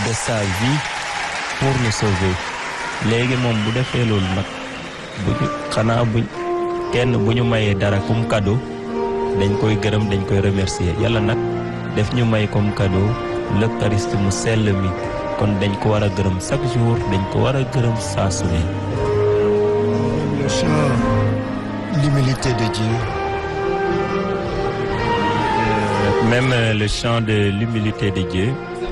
de sa vie pour nous sauver léegi moom bu defee loolu nag kenn bu ñu mayee dara comme cadeau dañ koy gërëm dañ koy remercier yàlla nag def ñu may comme cadeau l'Eucharistie mu sell mi kon dañ ko war a gërëm chaque jour dañ ko war a gërëm saa su ne. Le chant l'humilité de Dieu. Même le chant de l'humilité de Dieu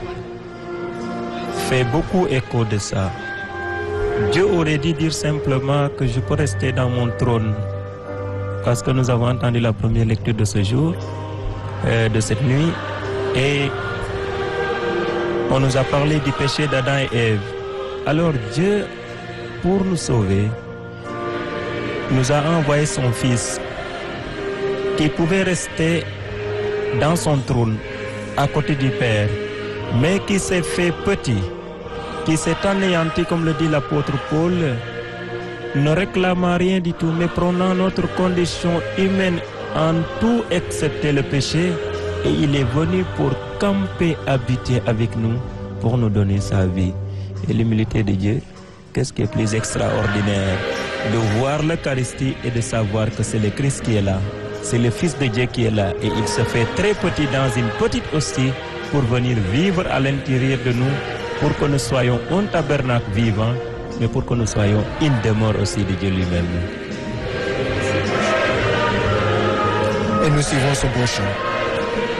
fait beaucoup écho de ça. Dieu aurait dû dire simplement que je peux rester dans mon trône. Parce que nous avons entendu la première lecture de ce jour, de cette nuit, et on nous a parlé du péché d'Adam et Ève. Alors Dieu, pour nous sauver, nous a envoyé son Fils, qui pouvait rester dans son trône, à côté du Père, mais qui s'est fait petit, qui s'est anéanti, comme le dit l'apôtre Paul, ne réclamant rien du tout, mais prenant notre condition humaine en tout excepté le péché, et il est venu pour camper, habiter avec nous, pour nous donner sa vie. Et l'humilité de Dieu, qu'est-ce qui est plus extraordinaire? De voir l'Eucharistie et de savoir que c'est le Christ qui est là. C'est le Fils de Dieu qui est là. Et il se fait très petit dans une petite hostie pour venir vivre à l'intérieur de nous, pour que nous soyons un tabernacle vivant, mais pour que nous soyons une demeure aussi de Dieu lui-même. Et nous suivons ce beau chant.